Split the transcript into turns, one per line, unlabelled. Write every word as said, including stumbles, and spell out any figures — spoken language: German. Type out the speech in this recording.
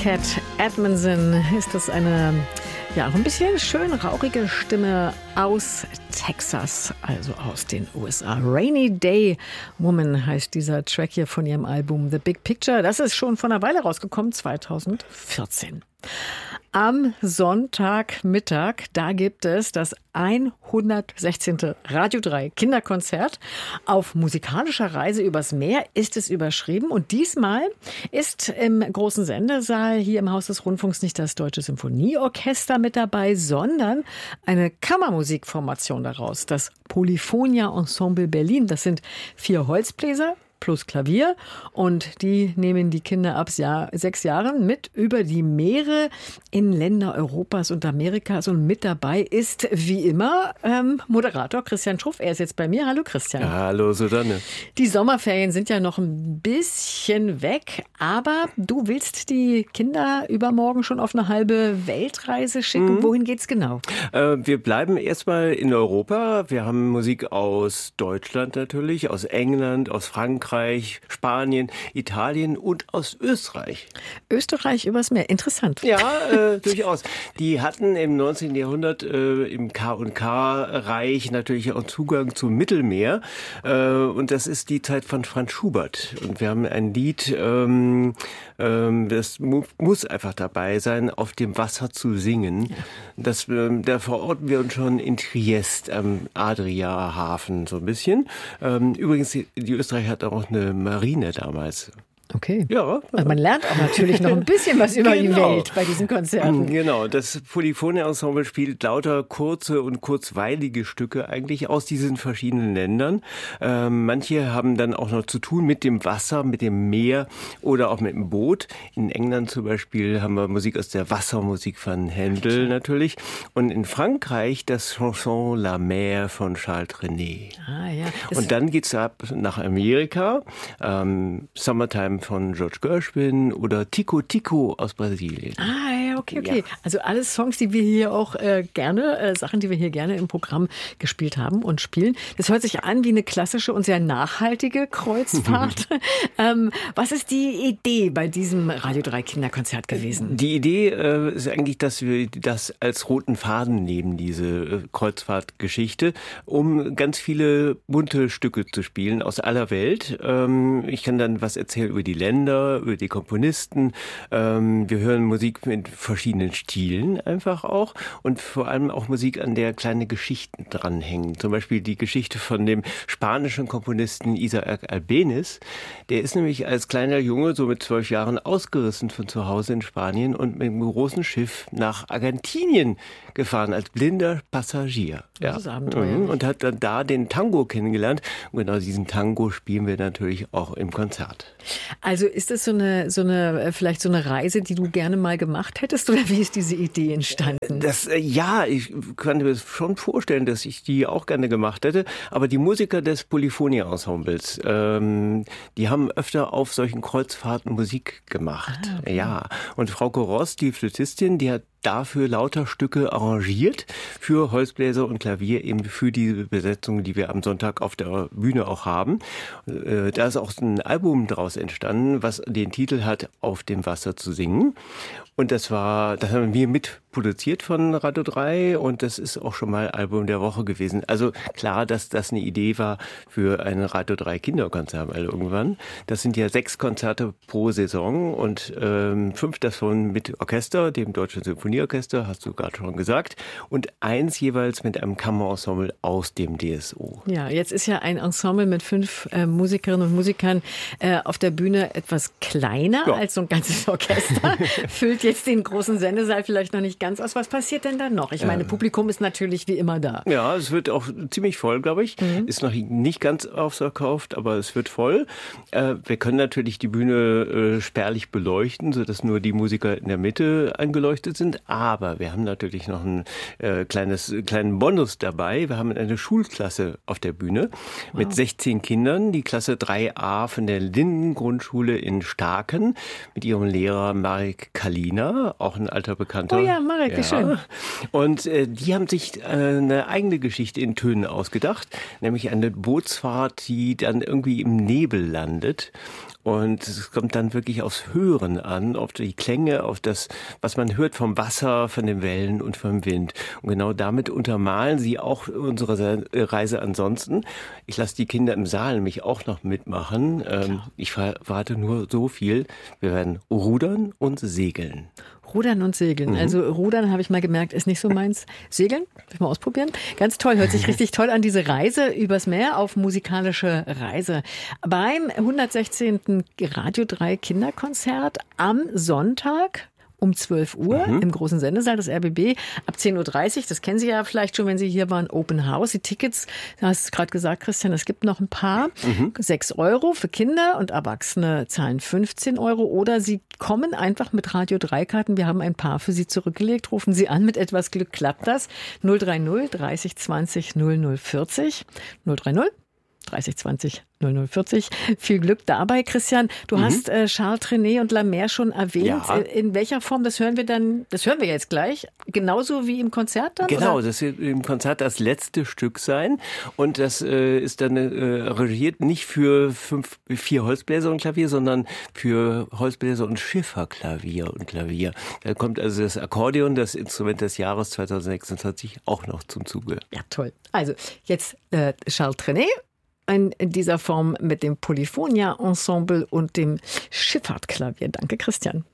Cat Edmondson ist das eine, ja, ein bisschen schön rauchige Stimme aus Texas, also aus den U S A. Rainy Day Woman heißt dieser Track hier von ihrem Album The Big Picture. Das ist schon vor einer Weile rausgekommen, zweitausendvierzehn. Am Sonntagmittag, da gibt es das hundertsechzehnte Radio drei Kinderkonzert. Auf musikalischer Reise übers Meer ist es überschrieben. Und diesmal ist im großen Sendesaal hier im Haus des Rundfunks nicht das Deutsche Symphonieorchester mit dabei, sondern eine Kammermusikformation daraus. Das Polyphonia Ensemble Berlin. Das sind vier Holzbläser plus Klavier, und die nehmen die Kinder ab Jahr, sechs Jahren mit über die Meere in Länder Europas und Amerikas, und mit dabei ist wie immer ähm, Moderator Christian Truff. Er ist jetzt bei mir. Hallo Christian.
Ja, hallo Susanne.
Die Sommerferien sind ja noch ein bisschen weg, aber du willst die Kinder übermorgen schon auf eine halbe Weltreise schicken. Mhm. Wohin geht's genau?
Äh, wir bleiben erstmal in Europa. Wir haben Musik aus Deutschland natürlich, aus England, aus Frankreich, Spanien, Italien und aus Österreich.
Österreich übers Meer, interessant.
Ja, äh, durchaus. Die hatten im neunzehnten Jahrhundert äh, im K und K-Reich natürlich auch Zugang zum Mittelmeer. Äh, und das ist die Zeit von Franz Schubert. Und wir haben ein Lied, ähm, ähm, das mu- muss einfach dabei sein, auf dem Wasser zu singen. Ja. Das, ähm, da verorten wir uns schon in Triest am Adriahafen so ein bisschen. Ähm, übrigens, die, die Österreich hat auch eine Marine damals.
Okay.
Ja.
Also man lernt auch natürlich noch ein bisschen was über
genau.
die Welt bei diesen Konzerten.
Genau, das Polyphonia-Ensemble spielt lauter kurze und kurzweilige Stücke eigentlich aus diesen verschiedenen Ländern. Ähm, manche haben dann auch noch zu tun mit dem Wasser, mit dem Meer oder auch mit dem Boot. In England zum Beispiel haben wir Musik aus der Wassermusik von Händel natürlich. Und in Frankreich das Chanson La Mer von Charles Trenet.
Ah, ja.
Und dann geht's ab nach Amerika, ähm, Summertime von George Gershwin oder Tico Tico aus Brasilien.
Ah, ja, okay, okay.
Ja.
Also alles Songs, die wir hier auch äh, gerne, äh, Sachen, die wir hier gerne im Programm gespielt haben und spielen. Das hört sich an wie eine klassische und sehr nachhaltige Kreuzfahrt. ähm, was ist die Idee bei diesem Radio drei Kinderkonzert gewesen?
Die Idee äh, ist eigentlich, dass wir das als roten Faden nehmen, diese äh, Kreuzfahrtgeschichte, um ganz viele bunte Stücke zu spielen aus aller Welt. Ähm, ich kann dann was erzählen über die Länder, über die Komponisten. Ähm, wir hören Musik mit verschiedenen Stilen einfach auch und vor allem auch Musik, an der kleine Geschichten dranhängen. Zum Beispiel die Geschichte von dem spanischen Komponisten Isaac Albéniz. Der ist nämlich als kleiner Junge, so mit zwölf Jahren, ausgerissen von zu Hause in Spanien und mit einem großen Schiff nach Argentinien gefahren, als blinder Passagier.
Das
ja.
ist abenteuerlich.
Und hat dann da den Tango kennengelernt. Und genau diesen Tango spielen wir natürlich auch im Konzert.
Also ist das so eine, so eine, vielleicht so eine Reise, die du gerne mal gemacht hättest, oder wie ist diese Idee entstanden?
Das, äh, ja, ich kann mir schon vorstellen, dass ich die auch gerne gemacht hätte. Aber die Musiker des Polyphonia-Ensembles, ähm, die haben öfter auf solchen Kreuzfahrten Musik gemacht. Ah, okay. Ja. Und Frauke Ross, die Flötistin, die hat dafür lauter Stücke arrangiert für Holzbläser und Klavier, eben für diese Besetzung, die wir am Sonntag auf der Bühne auch haben. Da ist auch ein Album draus entstanden, was den Titel hat, Auf dem Wasser zu singen. Und das war, das haben wir mitproduziert von Radio drei, und das ist auch schon mal Album der Woche gewesen. Also klar, dass das eine Idee war für ein Radio drei Kinderkonzert weil irgendwann. Das sind ja sechs Konzerte pro Saison und ähm, fünf davon mit Orchester, dem Deutschen Symphonieorchester, hast du gerade schon gesagt, und eins jeweils mit einem Kammerensemble aus dem D S O.
Ja, jetzt ist ja ein Ensemble mit fünf äh, Musikerinnen und Musikern äh, auf der Bühne etwas kleiner ja. als so ein ganzes Orchester. Füllt jetzt den großen Sendesaal vielleicht noch nicht ganz aus. Was passiert denn dann noch? Ich meine, Publikum ist natürlich wie immer da.
Ja, es wird auch ziemlich voll, glaube ich. Mhm. Ist noch nicht ganz ausverkauft, aber es wird voll. Äh, wir können natürlich die Bühne äh, spärlich beleuchten, sodass nur die Musiker in der Mitte angeleuchtet sind. Aber wir haben natürlich noch einen äh, kleines, kleinen Bonus dabei. Wir haben eine Schulklasse auf der Bühne wow. mit sechzehn Kindern. Die Klasse drei a von der Linden-Grundschule in Starken mit ihrem Lehrer Marek Kalin. Auch ein alter Bekannter.
Oh ja, Marek, wie ja. schön.
Und äh, die haben sich äh, eine eigene Geschichte in Tönen ausgedacht, nämlich eine Bootsfahrt, die dann irgendwie im Nebel landet. Und es kommt dann wirklich aufs Hören an, auf die Klänge, auf das, was man hört vom Wasser, von den Wellen und vom Wind. Und genau damit untermalen sie auch unsere Reise ansonsten. Ich lasse die Kinder im Saal nämlich auch noch mitmachen. Ähm, ich verrate nur so viel. Wir werden rudern und segeln.
Rudern und Segeln. Mhm. Also Rudern, habe ich mal gemerkt, ist nicht so meins. Segeln, will ich mal ausprobieren. Ganz toll, hört sich richtig toll an, diese Reise übers Meer auf musikalische Reise. Beim hundertsechzehnten Radio drei Kinderkonzert am Sonntag um zwölf Uhr mhm. im großen Sendesaal des R B B, ab zehn Uhr dreißig, das kennen Sie ja vielleicht schon, wenn Sie hier waren, Open House. Die Tickets, du hast es gerade gesagt, Christian, es gibt noch ein paar. Mhm. sechs Euro für Kinder und Erwachsene zahlen fünfzehn Euro. Oder Sie kommen einfach mit Radio drei Karten. Wir haben ein paar für Sie zurückgelegt. Rufen Sie an, mit etwas Glück klappt das. null drei null, dreißig zwanzig, null null vierzig. null drei null, dreißig zwanzig, null null vierzig. Viel Glück dabei, Christian. Du mhm. hast äh, Charles Trenet und La Mer schon erwähnt. Ja. In welcher Form, das hören wir dann, das hören wir jetzt gleich, genauso wie im Konzert dann?
Genau,
oder?
Das wird im Konzert das letzte Stück sein. Und das äh, ist dann äh, arrangiert nicht für fünf, vier Holzbläser und Klavier, sondern für Holzbläser und Schifferklavier und Klavier. Da kommt also das Akkordeon, das Instrument des Jahres zweitausendsechsundzwanzig, auch noch zum Zuge.
Ja, toll. Also jetzt äh, Charles Trenet. In dieser Form mit dem Polyphonia Ensemble und dem Schifffahrtklavier. Danke, Christian.